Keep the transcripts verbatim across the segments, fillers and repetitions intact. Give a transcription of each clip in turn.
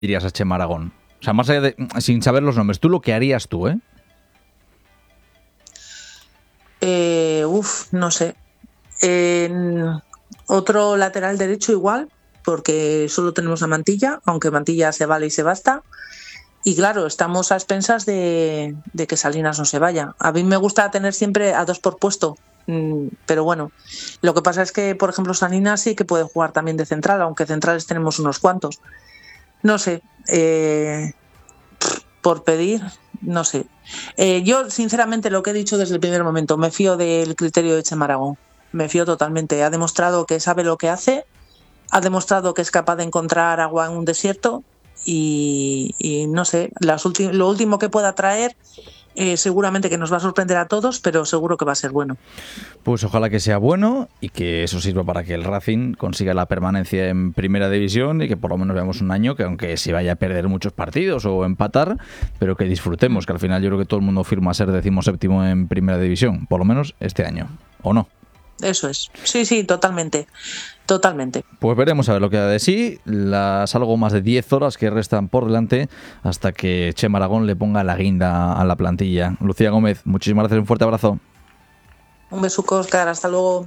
dirías a Chema Aragón? O sea, más allá de, sin saber los nombres, tú lo que harías tú, ¿eh? eh uf, no sé. En otro lateral derecho igual, porque solo tenemos a Mantilla, aunque Mantilla se vale y se basta. Y claro, estamos a expensas de, de que Salinas no se vaya. A mí me gusta tener siempre a dos por puesto, pero bueno, lo que pasa es que, por ejemplo, Salinas sí que puede jugar también de central, aunque centrales tenemos unos cuantos. No sé, eh, por pedir, no sé. Eh, yo, sinceramente, lo que he dicho desde el primer momento, me fío del criterio de Chema Aragón. Me fío totalmente. Ha demostrado que sabe lo que hace, ha demostrado que es capaz de encontrar agua en un desierto y, y no sé, las ulti- lo último que pueda traer eh, seguramente que nos va a sorprender a todos, pero seguro que va a ser bueno. Pues ojalá que sea bueno y que eso sirva para que el Racing consiga la permanencia en Primera División y que por lo menos veamos un año que, aunque se vaya a perder muchos partidos o empatar, pero que disfrutemos, que al final yo creo que todo el mundo firma ser decimoséptimo en Primera División, por lo menos este año, ¿o no? Eso es, sí, sí, totalmente, totalmente. Pues veremos a ver lo que da de sí, las algo más de diez horas que restan por delante hasta que Chema Aragón le ponga la guinda a la plantilla. Lucía Gómez, muchísimas gracias, un fuerte abrazo. Un besuco, Oscar, hasta luego.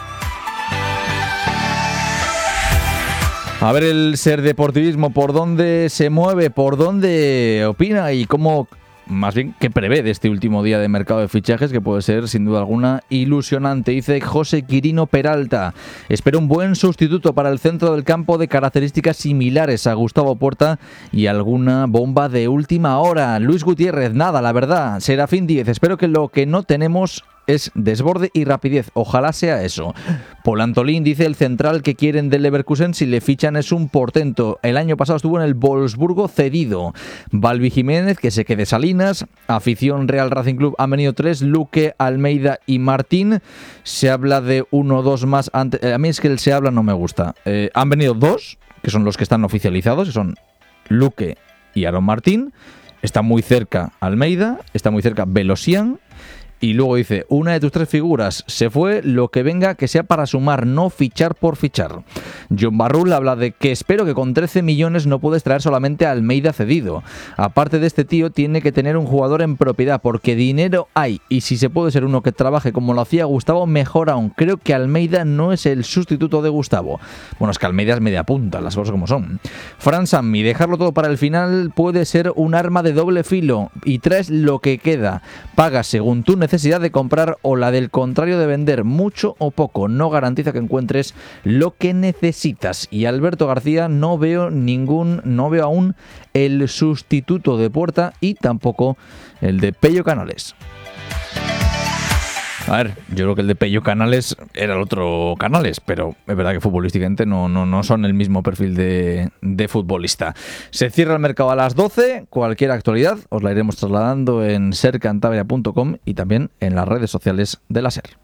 A ver el Ser Deportivismo, por dónde se mueve, por dónde opina y cómo, más bien, qué prevé de este último día de mercado de fichajes, que puede ser, sin duda alguna, ilusionante. Dice José Quirino Peralta: espero un buen sustituto para el centro del campo de características similares a Gustavo Puerta y alguna bomba de última hora. Luis Gutiérrez: nada, la verdad. Serafín Díez: espero que lo que no tenemos es desborde y rapidez. Ojalá sea eso. Paul Antolín dice: el central que quieren del Leverkusen, si le fichan, es un portento. El año pasado estuvo en el Wolfsburgo cedido. Balbi Jiménez: que se quede Salinas. Afición Real Racing Club, han venido tres: Luque, Almeida y Martín. Se habla de uno o dos más. Antes. A mí es que el se habla no me gusta. Eh, han venido dos, que son los que están oficializados, que son Luque y Aaron Martín. Está muy cerca Almeida, está muy cerca Velosian. Y luego dice: una de tus tres figuras se fue, lo que venga que sea para sumar, no fichar por fichar. John Barrul habla de que espero que con trece millones no puedes traer solamente a Almeida cedido. Aparte de este tío, tiene que tener un jugador en propiedad, porque dinero hay, y si se puede ser uno que trabaje como lo hacía Gustavo, mejor aún. Creo que Almeida no es el sustituto de Gustavo. Bueno, es que Almeida es media punta, las cosas como son. Fran Sammy: dejarlo todo para el final puede ser un arma de doble filo, y traes lo que queda. Pagas según tu necesidad de comprar o la del contrario de vender. Mucho o poco no garantiza que encuentres lo que necesitas. Y Alberto García: no veo ningún, no veo aún el sustituto de Puerta y tampoco el de Pello Canales. A ver, yo creo que el de Pello Canales era el otro Canales, pero es verdad que futbolísticamente no, no, no son el mismo perfil de, de futbolista. Se cierra el mercado a las doce. Cualquier actualidad os la iremos trasladando en ser cantabria punto com y también en las redes sociales de la SER.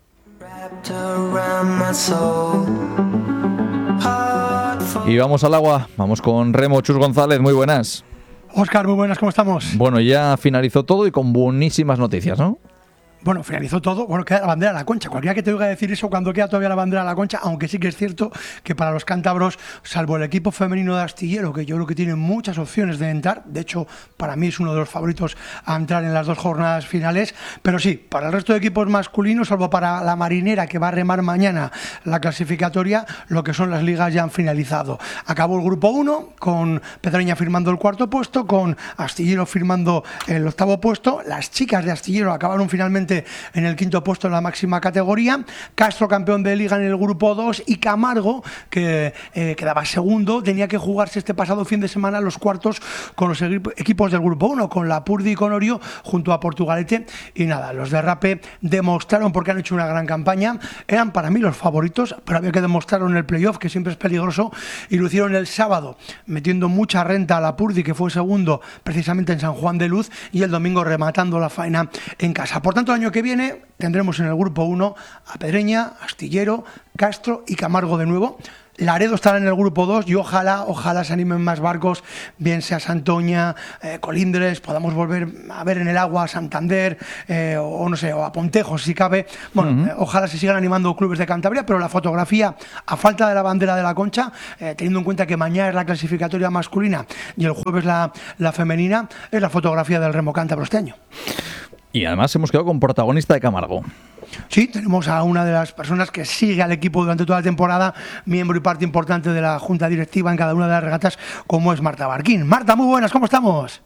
Y vamos al agua, vamos con Remo. Chus González, muy buenas. Óscar, muy buenas, ¿cómo estamos? Bueno, ya finalizó todo y con buenísimas noticias, ¿no? Bueno, finalizó todo. Bueno, queda la bandera a la Concha. Cualquiera que te oiga decir eso cuando queda todavía la bandera a la Concha, aunque sí que es cierto que para los cántabros, salvo el equipo femenino de Astillero, que yo creo que tiene muchas opciones de entrar, de hecho, para mí es uno de los favoritos a entrar en las dos jornadas finales, pero sí, para el resto de equipos masculinos, salvo para la Marinera, que va a remar mañana la clasificatoria, lo que son las ligas ya han finalizado. Acabó el grupo uno, con Pedreña firmando el cuarto puesto, con Astillero firmando el octavo puesto. Las chicas de Astillero acabaron finalmente en el quinto puesto en la máxima categoría. Castro, campeón de liga en el grupo dos, y Camargo, que eh, quedaba segundo, tenía que jugarse este pasado fin de semana los cuartos con los equipos del grupo uno, con Lapurdi y con Orio, junto a Portugalete. Y nada, los de Rape demostraron, porque han hecho una gran campaña, eran para mí los favoritos, pero había que demostrarlo en el playoff, que siempre es peligroso, y lo hicieron el sábado, metiendo mucha renta a Lapurdi, que fue segundo precisamente en San Juan de Luz, y el domingo rematando la faena en casa. Por tanto, el año que viene tendremos en el grupo uno a Pedreña, Astillero, Castro y Camargo de nuevo. Laredo estará en el grupo dos y ojalá, ojalá se animen más barcos, bien sea Santoña, eh, Colindres, podamos volver a ver en el agua a Santander, eh, o, o no sé, o a Pontejos si cabe. Bueno, uh-huh. eh, ojalá se sigan animando clubes de Cantabria, pero la fotografía, a falta de la bandera de la Concha, eh, teniendo en cuenta que mañana es la clasificatoria masculina y el jueves la, la femenina, es la fotografía del remo cántabro este año. Y además hemos quedado con protagonista de Camargo. Sí, tenemos a una de las personas que sigue al equipo durante toda la temporada, miembro y parte importante de la junta directiva en cada una de las regatas, como es Marta Barquín. Marta, muy buenas, ¿cómo estamos?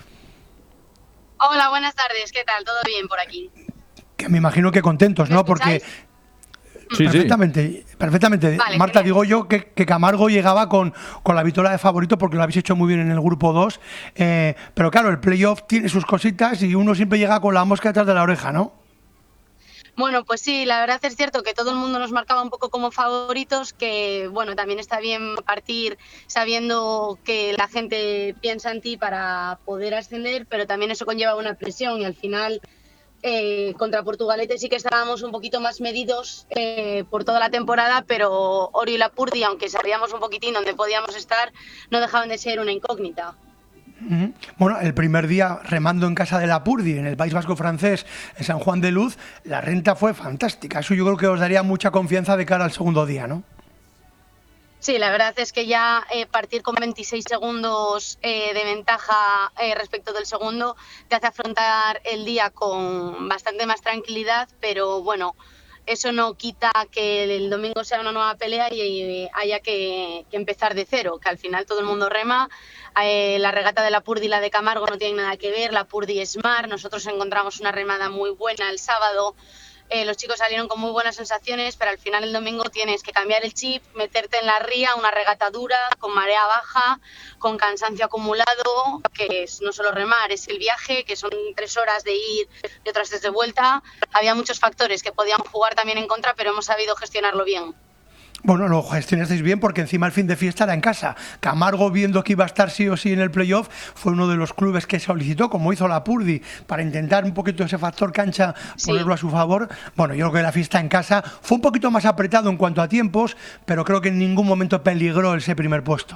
Hola, buenas tardes, ¿qué tal? ¿Todo bien por aquí? Que me imagino que contentos, ¿no? Porque sí, perfectamente, sí. perfectamente. Vale, Marta, digo yo que, que Camargo llegaba con, con la vitola de favorito porque lo habéis hecho muy bien en el grupo dos, eh, pero claro, el playoff tiene sus cositas y uno siempre llega con la mosca detrás de la oreja, ¿no? Bueno, pues sí, la verdad es cierto que todo el mundo nos marcaba un poco como favoritos, que bueno, también está bien partir sabiendo que la gente piensa en ti para poder ascender, pero también eso conlleva una presión y al final eh, contra Portugalete sí que estábamos un poquito más medidos eh, por toda la temporada, pero Orio y Lapurdi, aunque sabíamos un poquitín dónde podíamos estar, no dejaban de ser una incógnita. Bueno, el primer día remando en casa de Lapurdi, en el País Vasco francés, en San Juan de Luz, la renta fue fantástica. Eso yo creo que os daría mucha confianza de cara al segundo día, ¿no? Sí, la verdad es que ya eh, partir con veintiséis segundos eh, de ventaja eh, respecto del segundo te hace afrontar el día con bastante más tranquilidad, pero bueno, eso no quita que el domingo sea una nueva pelea y haya que, que empezar de cero, que al final todo el mundo rema. Eh, la regata de Lapurdi y la de Camargo no tienen nada que ver, Lapurdi es mar, nosotros encontramos una remada muy buena el sábado, eh, los chicos salieron con muy buenas sensaciones, pero al final el domingo tienes que cambiar el chip, meterte en la ría, una regata dura, con marea baja, con cansancio acumulado, que es no solo remar, es el viaje, que son tres horas de ir y otras tres de vuelta. Había muchos factores que podían jugar también en contra, pero hemos sabido gestionarlo bien. Bueno, lo gestionasteis bien porque encima el fin de fiesta era en casa. Camargo, viendo que iba a estar sí o sí en el playoff, fue uno de los clubes que solicitó, como hizo Lapurdi, para intentar un poquito ese factor cancha, ponerlo sí. a su favor. Bueno, yo creo que la fiesta en casa fue un poquito más apretado en cuanto a tiempos, pero creo que en ningún momento peligró ese primer puesto.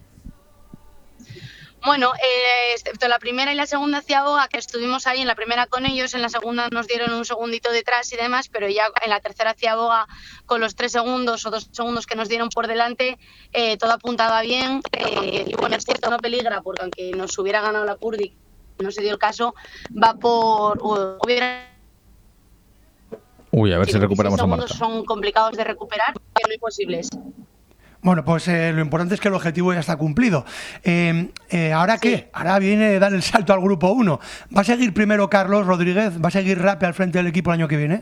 Bueno, eh, excepto la primera y la segunda ciaboga, que estuvimos ahí en la primera con ellos, en la segunda nos dieron un segundito detrás y demás, pero ya en la tercera ciaboga, con los tres segundos o dos segundos que nos dieron por delante, eh, todo apuntaba bien. Eh, y bueno, es cierto, no peligra, porque aunque nos hubiera ganado Lapurdi, no se dio el caso, va por... Hubiera... Uy, a ver si, si recuperamos a Marta. Son complicados de recuperar, pero no imposibles. Bueno, pues eh, lo importante es que el objetivo ya está cumplido. Eh, eh, ¿Ahora sí. qué? Ahora viene dar el salto al grupo uno. ¿Va a seguir primero Carlos Rodríguez? ¿Va a seguir Rape al frente del equipo el año que viene?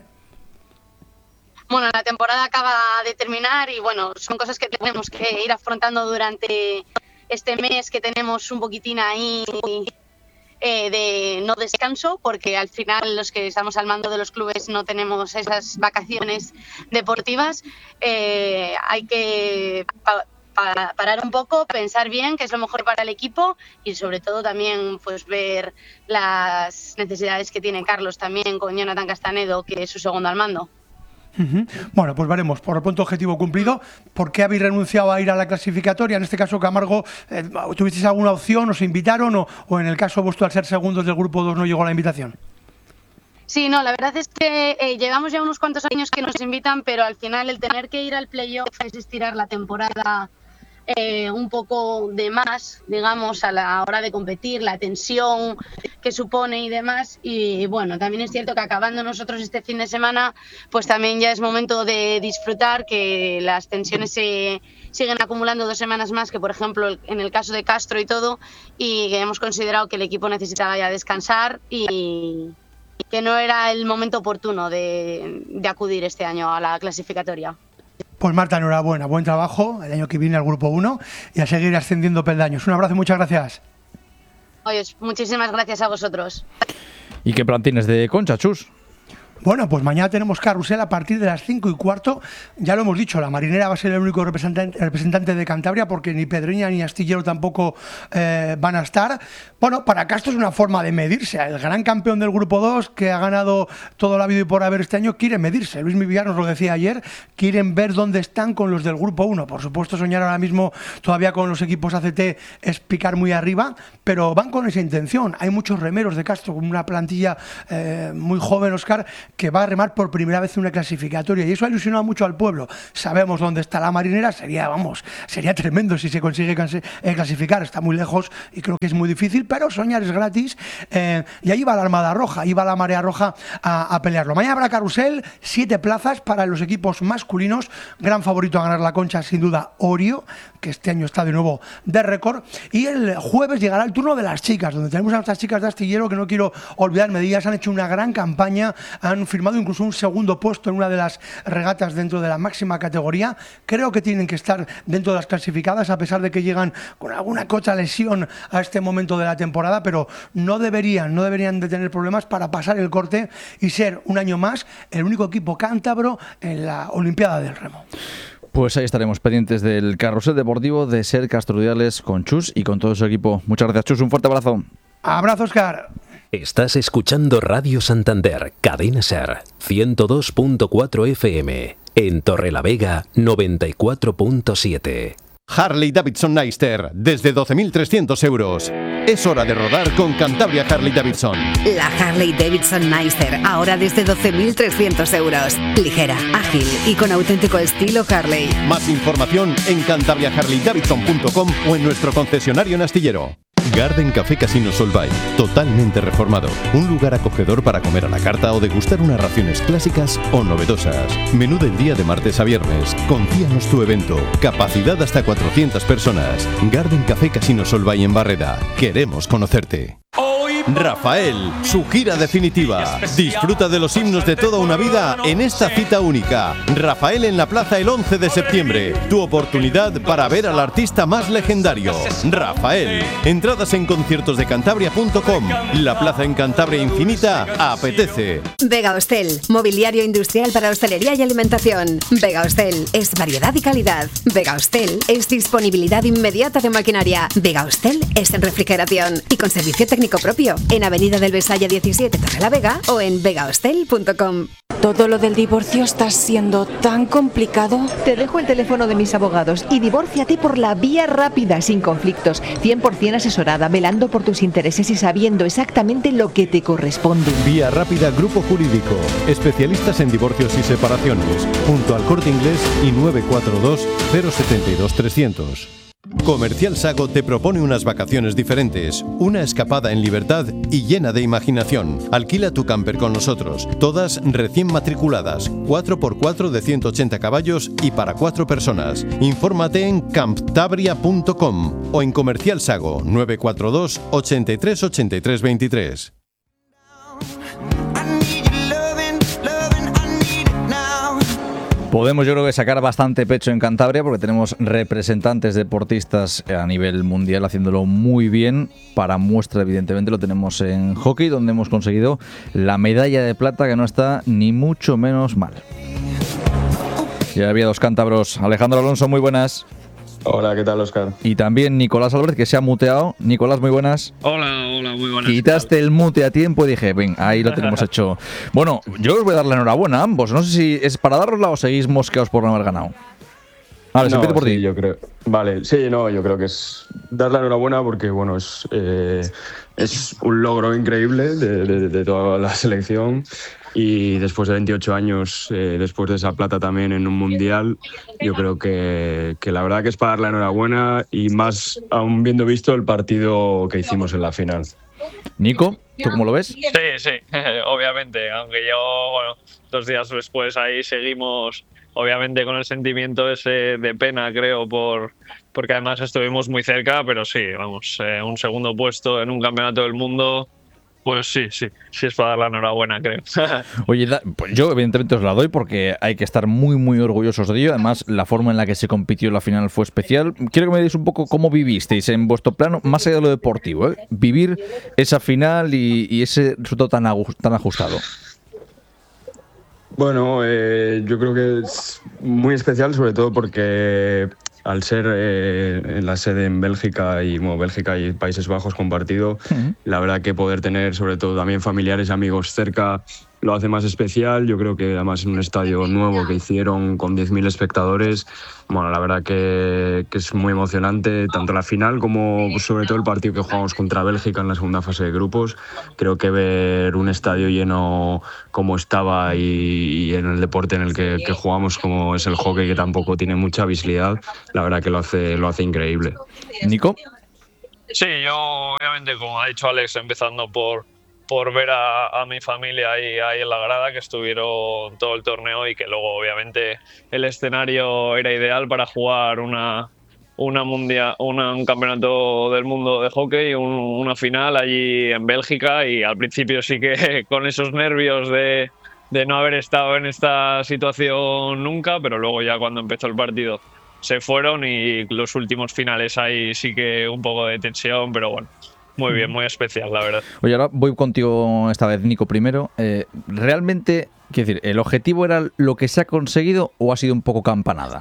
Bueno, la temporada acaba de terminar y bueno, son cosas que tenemos que ir afrontando durante este mes, que tenemos un poquitín ahí eh, de no descanso, porque al final los que estamos al mando de los clubes no tenemos esas vacaciones deportivas. Eh, hay que pa- pa- parar un poco, pensar bien qué es lo mejor para el equipo y sobre todo también pues ver las necesidades que tiene Carlos también con Jonathan Castanedo, que es su segundo al mando. Uh-huh. Bueno, pues veremos. Por el punto objetivo cumplido. ¿Por qué habéis renunciado a ir a la clasificatoria? En este caso, Camargo, eh, ¿tuvisteis alguna opción? ¿Os invitaron? O, ¿O en el caso vuestro, al ser segundos del grupo dos, no llegó la invitación? Sí, no, la verdad es que eh, llevamos ya unos cuantos años que nos invitan, pero al final el tener que ir al playoff es estirar la temporada eh, un poco de más, digamos, a la hora de competir, la tensión que supone y demás. Y bueno, también es cierto que acabando nosotros este fin de semana, pues también ya es momento de disfrutar, que las tensiones se siguen acumulando dos semanas más, que por ejemplo en el caso de Castro y todo, y que hemos considerado que el equipo necesitaba ya descansar y que no era el momento oportuno de, de acudir este año a la clasificatoria. Pues Marta, enhorabuena, buen trabajo el año que viene al grupo uno y a seguir ascendiendo peldaños. Un abrazo y muchas gracias. Oye, muchísimas gracias a vosotros. ¿Y qué plan tienes de Concha, Chus? Bueno, pues mañana tenemos carrusel a partir de las cinco y cuarto. Ya lo hemos dicho, la Marinera va a ser el único representante, representante de Cantabria, porque ni Pedreña ni Astillero tampoco eh, van a estar. Bueno, para Castro es una forma de medirse. El gran campeón del Grupo dos, que ha ganado todo la vida y por haber este año, quiere medirse. Luis Mivillar nos lo decía ayer, quieren ver dónde están con los del Grupo uno. Por supuesto, soñar ahora mismo todavía con los equipos A C T es picar muy arriba, pero van con esa intención. Hay muchos remeros de Castro, con una plantilla eh, muy joven, Óscar, que va a remar por primera vez en una clasificatoria, y eso ha ilusionado mucho al pueblo. Sabemos dónde está la Marinera, sería, vamos, sería tremendo si se consigue clasificar, está muy lejos y creo que es muy difícil, pero soñar es gratis, eh, y ahí va la Armada Roja, ahí va la Marea Roja a, a pelearlo. Mañana habrá carrusel, siete plazas para los equipos masculinos, gran favorito a ganar la Concha sin duda Orio, que este año está de nuevo de récord, y el jueves llegará el turno de las chicas, donde tenemos a nuestras chicas de Astillero, que no quiero olvidarme de ellas, han hecho una gran campaña, han firmado incluso un segundo puesto en una de las regatas dentro de la máxima categoría. Creo que tienen que estar dentro de las clasificadas, a pesar de que llegan con alguna cocha lesión a este momento de la temporada, pero no deberían, no deberían de tener problemas para pasar el corte y ser un año más el único equipo cántabro en la Olimpiada del Remo. Pues ahí estaremos pendientes del carrusel deportivo de Ser Castrorudiales con Chus y con todo su equipo. Muchas gracias, Chus, un fuerte abrazo. Abrazo, Óscar. Estás escuchando Radio Santander, Cadena Ser, ciento dos punto cuatro F M, en Torrelavega, noventa y cuatro punto siete. Harley Davidson Neister, desde doce mil trescientos euros. Es hora de rodar con Cantabria Harley Davidson. La Harley Davidson Neister, ahora desde doce mil trescientos euros. Ligera, ágil y con auténtico estilo Harley. Más información en cantabria harley davidson punto com o en nuestro concesionario en Astillero. Garden Café Casino Solvay, totalmente reformado. Un lugar acogedor para comer a la carta o degustar unas raciones clásicas o novedosas. Menú del día de martes a viernes. Confíanos tu evento. Capacidad hasta cuatrocientas personas. Garden Café Casino Solvay en Barreda. Queremos conocerte. Rafael, su gira definitiva. Disfruta de los himnos de toda una vida en esta cita única. Rafael en la plaza el once de septiembre. Tu oportunidad para ver al artista más legendario. Rafael. Entradas en conciertos de cantabria punto com. La plaza en Cantabria infinita apetece. Vega Hostel, mobiliario industrial para hostelería y alimentación. Vega Hostel es variedad y calidad. Vega Hostel es disponibilidad inmediata de maquinaria. Vega Hostel es en refrigeración y con servicio técnico propio. En Avenida del Besaya diecisiete, Torrelavega, o en vega hostel punto com. Todo lo del divorcio está siendo tan complicado. Te dejo el teléfono de mis abogados y divórciate por la vía rápida, sin conflictos, cien por ciento asesorada, velando por tus intereses y sabiendo exactamente lo que te corresponde. Vía Rápida Grupo Jurídico, especialistas en divorcios y separaciones, junto al Corte Inglés y nueve cuatro dos, cero siete dos, trescientos. Comercial Sago te propone unas vacaciones diferentes, una escapada en libertad y llena de imaginación. Alquila tu camper con nosotros, todas recién matriculadas, cuatro por cuatro de ciento ochenta caballos y para cuatro personas. Infórmate en camptabria punto com o en Comercial Sago nueve cuatro dos, ochenta y tres, ochenta y tres, veintitrés. Podemos, yo creo que sacar bastante pecho en Cantabria porque tenemos representantes deportistas a nivel mundial haciéndolo muy bien. Para muestra, evidentemente, lo tenemos en hockey, donde hemos conseguido la medalla de plata, que no está ni mucho menos mal. Ya había dos cántabros. Alejandro Alonso, muy buenas. Hola, ¿qué tal, Óscar? Y también Nicolás Álvarez, que se ha muteado. Nicolás, muy buenas. Hola, hola, muy buenas. Quitaste el mute a tiempo y dije, ven, ahí lo tenemos hecho. Bueno, yo os voy a dar la enhorabuena a ambos. No sé si es para darosla o seguís mosqueados por no haber ganado. Vale, no, se por sí, ti. yo creo. Vale, sí, no, yo creo que es dar la enhorabuena porque, bueno, es, eh, es un logro increíble de, de, de toda la selección. Y después de veintiocho años, eh, después de esa plata también en un mundial, yo creo que, que la verdad que es para dar la enhorabuena y más aún viendo visto el partido que hicimos en la final. Nico, ¿tú cómo lo ves? Sí, sí, obviamente, aunque yo, bueno, dos días después ahí seguimos, obviamente con el sentimiento ese de pena, creo, por porque además estuvimos muy cerca, pero sí, vamos, eh, un segundo puesto en un campeonato del mundo. Pues sí, sí, sí es para dar la enhorabuena, creo. Oye, da, pues yo evidentemente os la doy porque hay que estar muy, muy orgullosos de ello. Además, la forma en la que se compitió la final fue especial. Quiero que me digáis un poco cómo vivisteis en vuestro plano, más allá de lo deportivo, ¿eh? Vivir esa final y, y ese resultado tan, tan ajustado. Bueno, eh, yo creo que es muy especial, sobre todo porque al ser eh, en la sede en Bélgica y bueno, Bélgica y Países Bajos compartido, uh-huh. la verdad que poder tener sobre todo también familiares y amigos cerca lo hace más especial. Yo creo que además en un estadio nuevo que hicieron con diez mil espectadores, bueno, la verdad que, que es muy emocionante, tanto la final como sobre todo el partido que jugamos contra Bélgica en la segunda fase de grupos. Creo que ver un estadio lleno como estaba y, y en el deporte en el que, que jugamos, como es el hockey, que tampoco tiene mucha visibilidad, la verdad que lo hace, lo hace increíble. Nico. Sí, yo obviamente, como ha dicho Alex, empezando por por ver a, a mi familia ahí, ahí en la grada, que estuvieron todo el torneo y que luego obviamente el escenario era ideal para jugar una, una mundial, una, un campeonato del mundo de hockey, un, una final allí en Bélgica, y al principio sí que con esos nervios de, de no haber estado en esta situación nunca, pero luego ya cuando empezó el partido se fueron y los últimos finales ahí sí que un poco de tensión, pero bueno. Muy bien, muy especial, la verdad. Oye, ahora voy contigo esta vez, Nico, primero. Eh, ¿Realmente, quiero decir, el objetivo era lo que se ha conseguido o ha sido un poco campanada?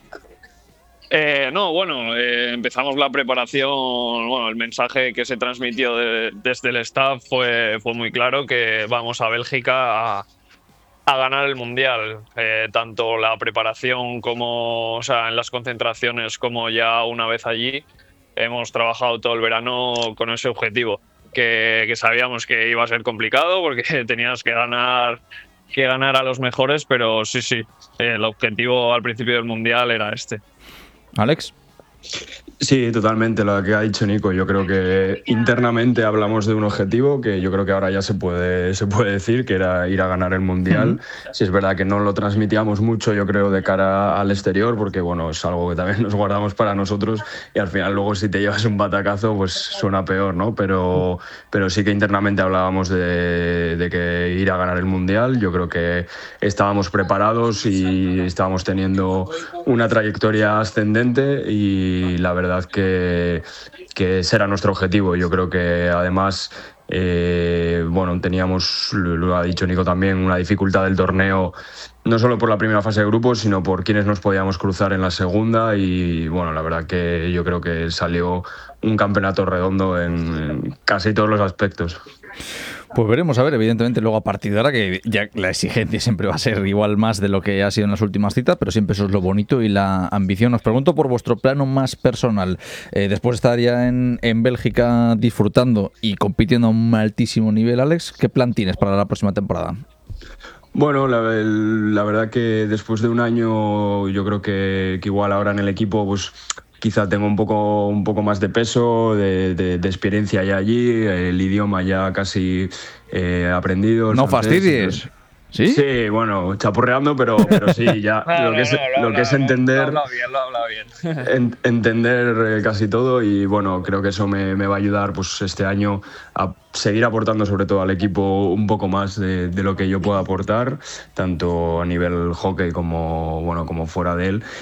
Eh, no, bueno, eh, empezamos la preparación, bueno, el mensaje que se transmitió de, desde el staff fue, fue muy claro, que vamos a Bélgica a, a ganar el Mundial. Eh, tanto la preparación como, o sea, en las concentraciones como ya una vez allí. Hemos trabajado todo el verano con ese objetivo, que, que sabíamos que iba a ser complicado porque tenías que ganar, que ganar a los mejores, pero sí, sí, el objetivo al principio del Mundial era este. Alex. Sí, totalmente, lo que ha dicho Nico. Yo creo que internamente hablamos de un objetivo que yo creo que ahora ya se puede, se puede decir, que era ir a ganar el Mundial. Uh-huh. Si es verdad que no lo transmitíamos mucho, yo creo, de cara al exterior, porque bueno, es algo que también nos guardamos para nosotros y al final luego si te llevas un batacazo pues suena peor, ¿no? Pero, pero sí que internamente hablábamos de, de que ir a ganar el Mundial. Yo creo que estábamos preparados y estábamos teniendo una trayectoria ascendente y la verdad que, que ese era nuestro objetivo. Yo creo que además eh, bueno, teníamos, lo ha dicho Nico también, una dificultad del torneo no solo por la primera fase de grupos, sino por quienes nos podíamos cruzar en la segunda, y bueno, la verdad que yo creo que salió un campeonato redondo en, en casi todos los aspectos. Pues veremos, a ver, evidentemente luego a partir de ahora, que ya la exigencia siempre va a ser igual más de lo que ha sido en las últimas citas, pero siempre eso es lo bonito y la ambición. Os pregunto por vuestro plano más personal, eh, después de estar ya en, en Bélgica disfrutando y compitiendo a un altísimo nivel, Alex, ¿qué plan tienes para la próxima temporada? Bueno, la, la verdad que después de un año yo creo que, que igual ahora en el equipo pues quizá tengo un poco, un poco más de peso, de, de, de experiencia ya allí, el idioma ya casi eh, aprendido. No fastidies. ¿Sí? Sí, bueno, chapurreando, pero, pero sí, ya no, lo que es, no, no, lo lo que es entender, lo habla bien, lo habla bien. En, entender eh, casi todo, y bueno, creo que eso me, me va a ayudar pues este año a seguir aportando sobre todo al equipo un poco más de, de lo que yo pueda aportar, tanto a nivel hockey como, bueno, como fuera de él.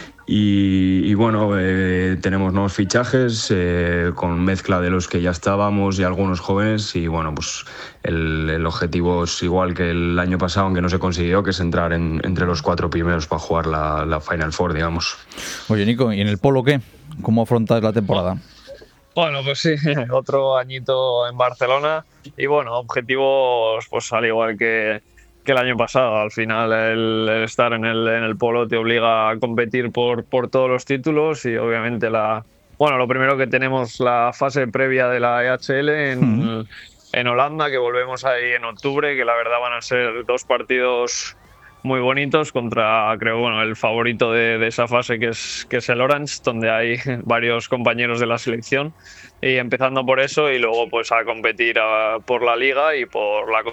Y, y bueno, eh, tenemos nuevos fichajes eh, con mezcla de los que ya estábamos y algunos jóvenes, y bueno, pues el, el objetivo es igual que el año pasado, aunque no se consiguió, que es entrar en, entre los cuatro primeros para jugar la, la Final Four, digamos. Oye, Nico, ¿y en el polo qué? ¿Cómo afrontas la temporada? Bueno, pues sí, otro añito en Barcelona y bueno, objetivos pues al igual que que el año pasado. Al final el, el estar en el, en el polo te obliga a competir por, por todos los títulos, y obviamente la bueno lo primero que tenemos la fase previa de la E H L en, uh-huh. en Holanda, que volvemos ahí en octubre, que la verdad van a ser dos partidos muy bonitos contra, creo, bueno, el favorito de, de esa fase, que es, que es el Orange, donde hay varios compañeros de la selección, y empezando por eso y luego pues a competir a, por la Liga y por la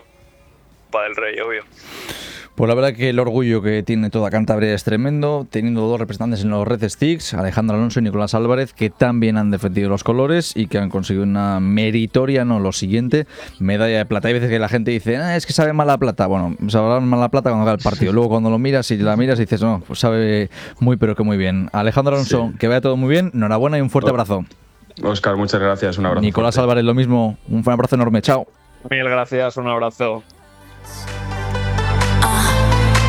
del Rey, obvio. Pues la verdad que el orgullo que tiene toda Cantabria es tremendo, teniendo dos representantes en los Red Sticks, Alejandro Alonso y Nicolás Álvarez, que también han defendido los colores y que han conseguido una meritoria, no, lo siguiente, medalla de plata. Hay veces que la gente dice, ah, es que sabe mal la plata. Bueno, sabe mal la plata cuando gana el partido. Luego cuando lo miras y la miras y dices, no, pues sabe muy pero que muy bien. Alejandro Alonso, sí. Que vaya todo muy bien, enhorabuena y un fuerte oh. abrazo. Óscar, muchas gracias, un abrazo. Nicolás fuerte. Álvarez, lo mismo, un abrazo enorme, chao. Mil gracias, un abrazo.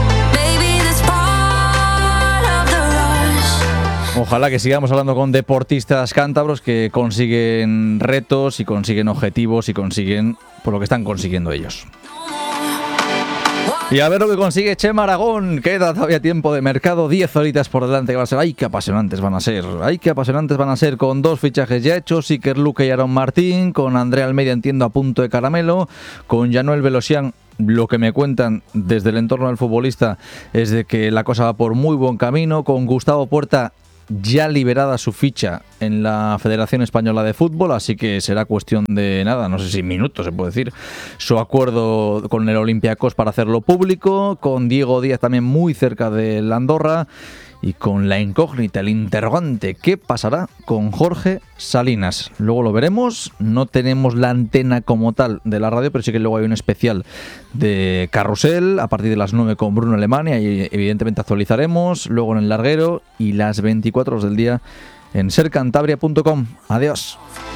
Ojalá que sigamos hablando con deportistas cántabros que consiguen retos y consiguen objetivos y consiguen por lo que están consiguiendo ellos. Y a ver lo que consigue Chema Aragón. Queda todavía tiempo de mercado, diez horitas por delante que va a ser. ¡Ay, qué apasionantes van a ser! ¡Ay, qué apasionantes van a ser! Con dos fichajes ya hechos, Iker Luque y Aaron Martín, con Andrea Almeida entiendo a punto de caramelo, con Januel Velosian. Lo que me cuentan desde el entorno del futbolista es de que la cosa va por muy buen camino, con Gustavo Puerta ya liberada su ficha en la Federación Española de Fútbol, así que será cuestión de nada, no sé si minutos se puede decir, su acuerdo con el Olympiacos para hacerlo público, con Diego Díaz también muy cerca del Andorra y con la incógnita, el interrogante, ¿qué pasará con Jorge Salinas? Luego lo veremos, no tenemos la antena como tal de la radio, pero sí que luego hay un especial de Carrusel a partir de las nueve con Bruno Alemania y evidentemente actualizaremos, luego en el larguero y las veinticuatro horas del día en ser cantabria punto com. Adiós.